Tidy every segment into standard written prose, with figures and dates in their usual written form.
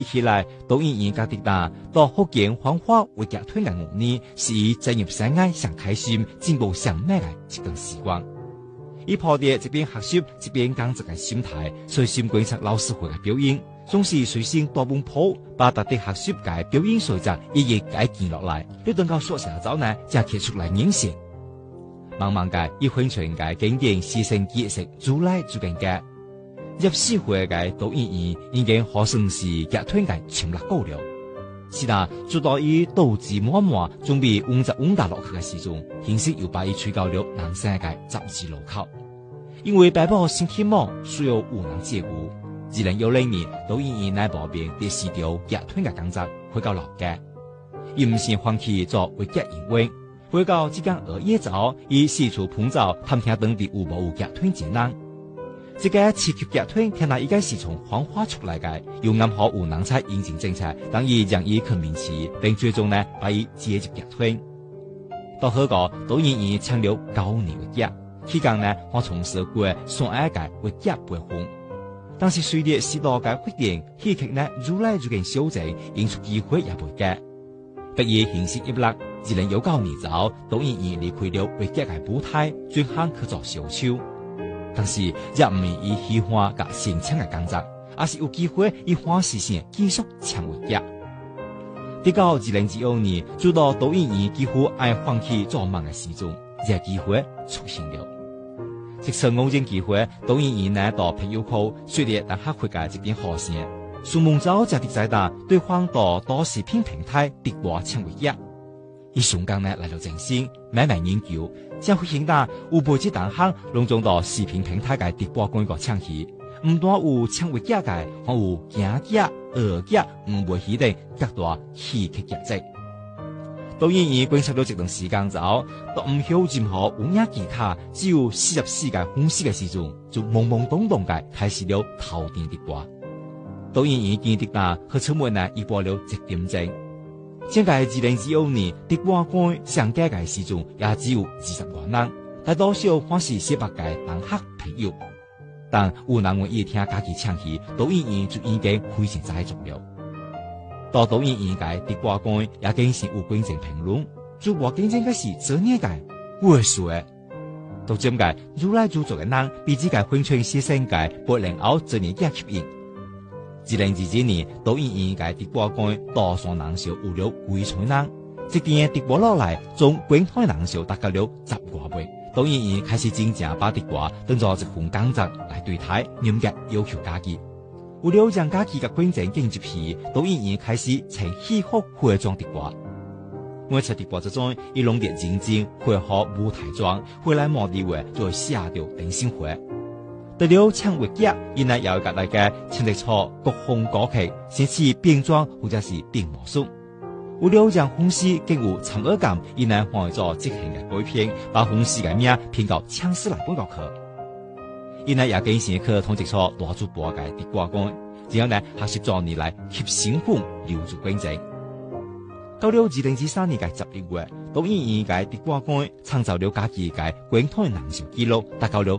一起来导演员家己打到福建黄花为剧团嘅5年，是以进入生涯上开心、进步上美嘅一段时光。伊抱着一边学习一边讲职嘅心态，随心观察老师会嘅表演，总是随性大本谱，把特地学习嘅表演素质一一改记落来，你等到说下走呢，才揭出来影现。慢慢嘅，伊分全嘅经典牺牲技术逐来逐更嘅。入四会嘅导演员已经可算是剧团嘅潜力股了。是啦，直到伊斗志满满，准备50大落去嘅时阵，形势又把伊吹到了人生嘅十字路口。因为白宝新天幕需要有人照顾，2010年导演员乃报名第4条剧团嘅工作，回到老家。伊唔是放弃做为剧演员，回到即间2夜早，伊四处碰找探听当地有无有剧团前人。这个7级剧团听来应该是从黄花出来的，又啱好有人才引进政策，等于让伊去面试，并最终呢把伊接入剧团。到后个导演员请了9年嘅假，期间呢我从事过上海界为剧培训，但是随着时代嘅发展，戏剧呢愈来愈更小众，演出机会也袂嘅。毕业形式一落，2019年早，导演员离开了为剧嘅舞台，转行去做小丑。但是，也唔是伊喜欢甲现场嘅工作，而是有机会以欢喜性继续唱为剧。直到2015年，直到导演员几乎爱放弃做梦嘅时阵，这机会出现了。这次偶然机会，导演员呢到朋友圈说列但黑会嘅一点好声，苏梦早就在打对方到短视频平台直播唱为剧。伊瞬间呢来到正心，慢慢研究，将会显得有背景单项拢种到视频平台嘅直播广告唱戏，唔单有唱为剧嘅，还有京剧、粵劇、唔會戲等各大戲劇劇集。導演員觀察到一段時間後，都唔曉任何有影吉他，只有44個粉絲嘅時陣，就懵懵懂懂嘅開始了頭電直播。導演員見得到和出門呢，已播了1點鐘。現在2015年直播館上架嘅時陣，也只有20多人，大多數還是18個同學朋友。但有人願意聽家己唱戲，導演員就已經非常在做了。到導演員嘅直播館也經常有觀眾評論，主播競爭嘅是專業嘅，會說。到今屆越來越多嘅人比自己分寸犧牲嘅不能夠專業嘅吸引。2022年，導演員嘅直播館多數人數有了幾千人，一點直播落來，總觀看人數達到了10多倍。導演員開始真正把直播當作一份工作來對待，嚴格要求家己。為了讓家己嘅觀眾進入戲，導演員開始請戲服化妝直播。每次直播之中，伊攏得認真配合舞台妝，回來目的為就下到定心會。除了唱粵劇，伊呢也有甲大家唱得出各風歌曲，甚至變裝或者是變魔術。為了讓粉絲更有參與感，伊呢換做即興嘅改編，把粉絲嘅名編到唱詩來廣告去。伊呢也經常去統一出大主播嘅直播館，然後呢學習做年來吸新粉留住觀眾。到了2013年嘅11月，導演員嘅直播館創造了家己嘅觀看人數紀錄，達到了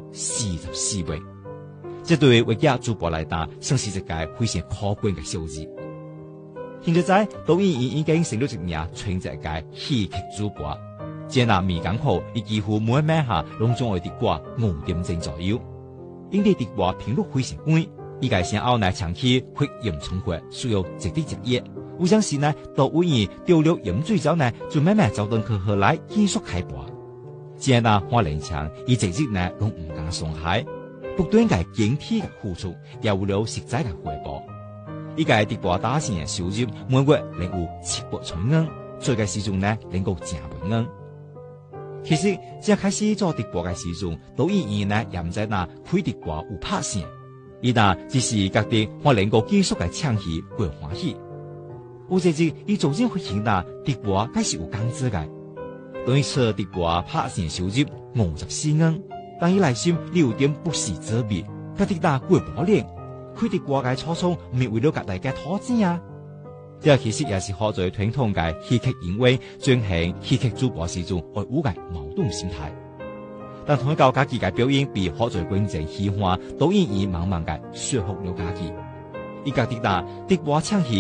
44位。這對粵劇主播來講，算是一個非常可觀嘅數字。現在導演員已經成了一名全職嘅戲劇主播，接納未講好，伊幾乎每晚下攏總會直播5點鐘左右。因為直播頻率非常高，伊個想要來長期會演充血，需要一日一夜。有陣時呢，導演丟了飲水之後呢，就慢慢走到去河來繼續開播。接納花連場，伊一日呢攏唔敢鬆懈，不斷嘅警惕嘅付出，也有了實在嘅回報。伊個直播打線嘅收入每月能有700千元，做嘅時陣呢能夠正袂硬。其實正開始做直播嘅時陣，導演員呢也唔知哪開直播有拍線，伊呢只是覺得我能夠繼續嘅唱戲會歡喜。有一日，伊逐漸發現啦，直播該是有工資嘅。當一次直播拍線收入54元，但伊內心有點不是滋味，覺得打過無聊。開直播嘅初衷唔係為了甲大家討錢啊！這其實也是好在傳統嘅戲劇演員進行戲劇主播時陣會有嘅矛盾心態。但同到家己嘅表演被好在觀眾喜歡，導演員慢慢嘅說服了家己。 伊家己打的話唱戲